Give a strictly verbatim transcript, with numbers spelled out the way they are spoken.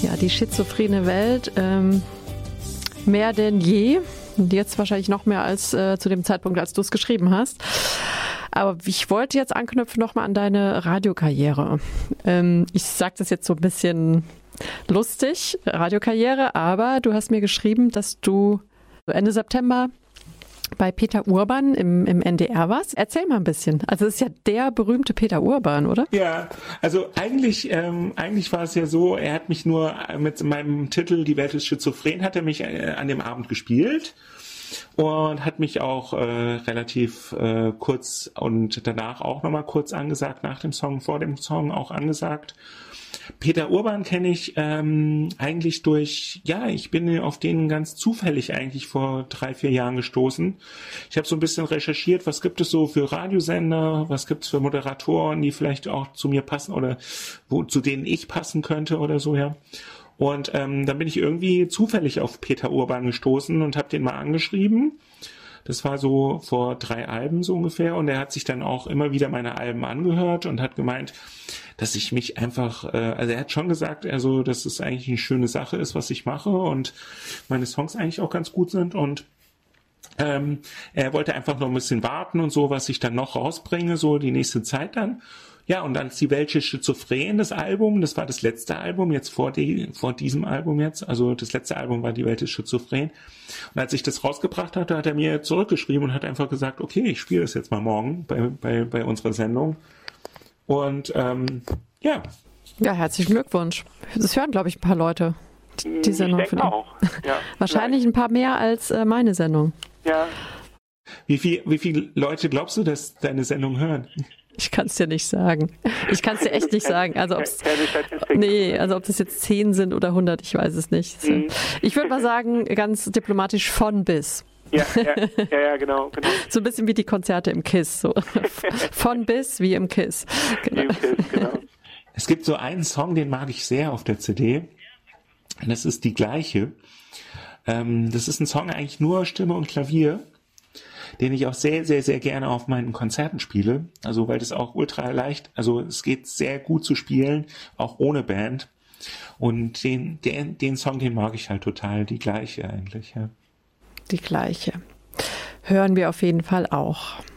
Ja, die schizophrene Welt, ähm, mehr denn je. Und jetzt wahrscheinlich noch mehr als äh, zu dem Zeitpunkt, als du es geschrieben hast. Aber ich wollte jetzt anknüpfen nochmal an deine Radiokarriere. Ähm, ich sage das jetzt so ein bisschen lustig, Radiokarriere, aber du hast mir geschrieben, dass du Ende September bei Peter Urban im, im N D R warst. Erzähl mal ein bisschen. Also es ist ja der berühmte Peter Urban, oder? Ja, also eigentlich, ähm, eigentlich war es ja so, er hat mich nur mit meinem Titel Die Welt ist schizophren, hat er mich äh, an dem Abend gespielt und hat mich auch äh, relativ äh, kurz und danach auch nochmal kurz angesagt, nach dem Song, vor dem Song auch angesagt. Peter Urban kenne ich ähm, eigentlich durch, ja, ich bin auf den ganz zufällig eigentlich vor drei, vier Jahren gestoßen. Ich habe so ein bisschen recherchiert, was gibt es so für Radiosender, was gibt es für Moderatoren, die vielleicht auch zu mir passen oder wo, zu denen ich passen könnte oder so, ja. Und ähm, dann bin ich irgendwie zufällig auf Peter Urban gestoßen und habe den mal angeschrieben. Das war so vor drei Alben so ungefähr und er hat sich dann auch immer wieder meine Alben angehört und hat gemeint, dass ich mich einfach, äh, also er hat schon gesagt, also dass es eigentlich eine schöne Sache ist, was ich mache und meine Songs eigentlich auch ganz gut sind und ähm, er wollte einfach noch ein bisschen warten und so, was ich dann noch rausbringe, so die nächste Zeit dann. Ja, und dann ist die Welt ist schizophren, das Album, das war das letzte Album, jetzt vor, die, vor diesem Album jetzt, also das letzte Album war Die Welt ist schizophren. Und als ich das rausgebracht hatte, hat er mir zurückgeschrieben und hat einfach gesagt, okay, ich spiele das jetzt mal morgen bei, bei, bei unserer Sendung. Und ähm, ja. Ja, herzlichen Glückwunsch. Das hören, glaube ich, ein paar Leute. Die Sendung ich denke auch. Ja, wahrscheinlich ein paar mehr als äh, meine Sendung. Ja. Wie viel, wie viele Leute glaubst du, dass deine Sendung hören? Ich kann es dir nicht sagen. Ich kann es dir echt nicht sagen. Also ob's, nee, also ob das jetzt zehn sind oder hundert, ich weiß es nicht. Mhm. Ich würde mal sagen, ganz diplomatisch von bis. Ja, ja, ja, ja genau, genau. So ein bisschen wie die Konzerte im KISS. So. Von bis wie im KISS. Genau. Wie im KISS, genau. Es gibt so einen Song, den mag ich sehr auf der C D. Und das ist Die Gleiche. Ähm, das ist ein Song eigentlich nur Stimme und Klavier, den ich auch sehr, sehr, sehr gerne auf meinen Konzerten spiele. Also, weil das auch ultra leicht, also es geht sehr gut zu spielen, auch ohne Band. Und den, den, den Song, den mag ich halt total, Die Gleiche eigentlich, ja. Die Gleiche. Hören wir auf jeden Fall auch.